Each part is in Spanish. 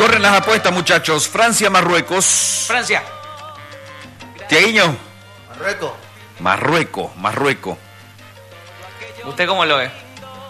Corren las apuestas, muchachos. Francia, Marruecos. Francia. Tiaguiño. Marruecos. Marruecos. ¿Usted cómo lo ve?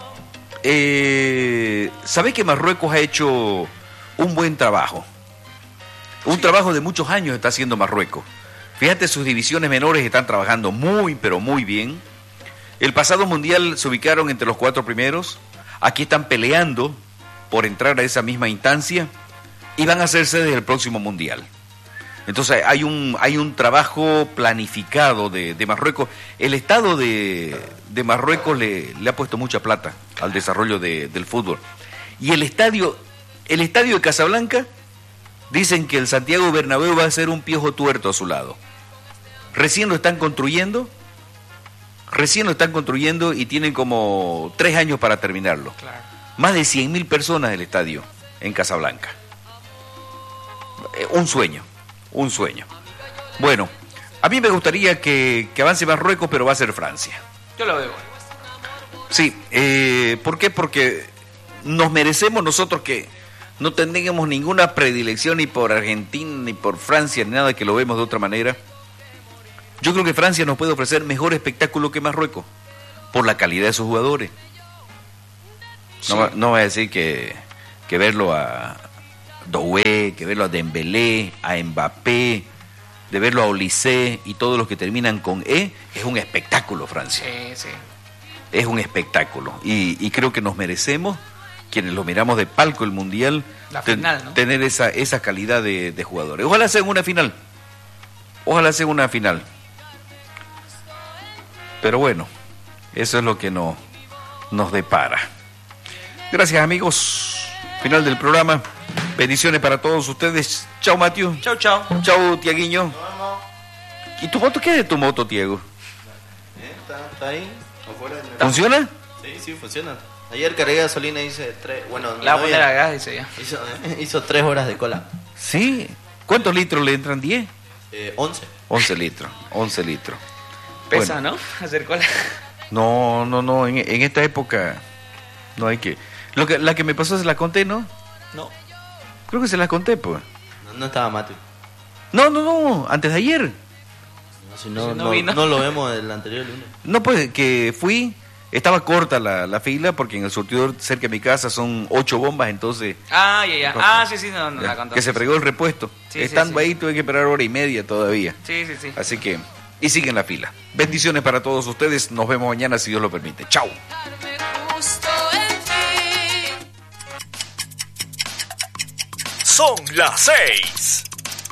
¿Sabe que Marruecos ha hecho un buen trabajo? Un trabajo de muchos años está haciendo Marruecos. Fíjate, sus divisiones menores están trabajando muy, pero muy bien. El pasado mundial se ubicaron entre los 4 primeros. Aquí están peleando por entrar a esa misma instancia y van a hacerse desde el próximo mundial. Entonces hay un trabajo planificado de Marruecos. El Estado de Marruecos le ha puesto mucha plata al desarrollo del fútbol. Y el estadio de Casablanca, dicen que el Santiago Bernabéu va a ser un piojo tuerto a su lado. Recién lo están construyendo y tienen como 3 años para terminarlo. Claro. Más de 100.000 personas el estadio en Casablanca. Un sueño. Bueno, a mí me gustaría que avance Marruecos, pero va a ser Francia. Yo lo veo. Sí, ¿por qué? Porque nos merecemos nosotros que no tengamos ninguna predilección ni por Argentina, ni por Francia, ni nada, que lo vemos de otra manera. Yo creo que Francia nos puede ofrecer mejor espectáculo que Marruecos, por la calidad de sus jugadores. Sí. No voy a decir que verlo a Doué, que verlo a Dembélé, a Mbappé, de verlo a Olise y todos los que terminan con E, es un espectáculo, Francia. Sí. Es un espectáculo. Y creo que nos merecemos, quienes lo miramos de palco el Mundial, la final, ¿no? Tener esa calidad de jugadores. Ojalá sea una final. Pero bueno, eso es lo que nos depara. Gracias, amigos. Final del programa. Bendiciones para todos ustedes. Chao, Matthew. Chau. Chao, Tiaguiño. ¿Y tu moto? ¿Qué es de tu moto, Tiago? Está ahí. Afuera. ¿Funciona? Sí, funciona. Ayer cargué gasolina y hice 3... Bueno, la voy a poner a gas, dice ya. Hizo 3 horas de cola. Sí. ¿Cuántos litros le entran? ¿10? 11. 11 litros. Pesa, Bueno. ¿no? Hacer cola. No. En esta época no hay que... La que me pasó se la conté, ¿no? No. Creo que se la conté, pues. No estaba Mati. No. Antes de ayer. No vino. No lo vemos el anterior lunes. No, pues, que fui... Estaba corta la fila porque en el surtidor cerca de mi casa son 8 bombas, entonces... Ya. Sí, no ya, la contó. que se fregó el repuesto. Sí, Estando sí. ahí tuve que esperar 1:30 todavía. Sí. Así que... Y siguen la fila. Bendiciones para todos ustedes. Nos vemos mañana si Dios lo permite. Chao. Son las 6.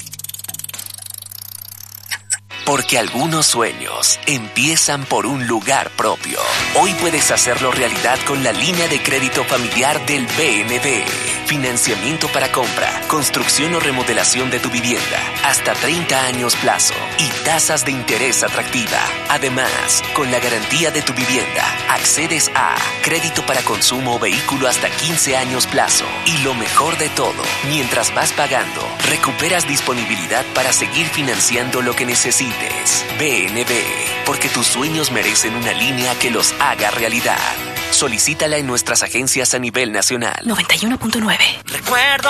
Porque algunos sueños empiezan por un lugar propio. Hoy puedes hacerlo realidad con la línea de crédito familiar del BNB. Financiamiento para compra, construcción o remodelación de tu vivienda, hasta 30 años plazo y tasas de interés atractiva. Además, con la garantía de tu vivienda, accedes a crédito para consumo o vehículo hasta 15 años plazo. Y lo mejor de todo, mientras vas pagando, recuperas disponibilidad para seguir financiando lo que necesites. BNB, porque tus sueños merecen una línea que los haga realidad. Solicítala en nuestras agencias a nivel nacional. 91.9. Recuerdo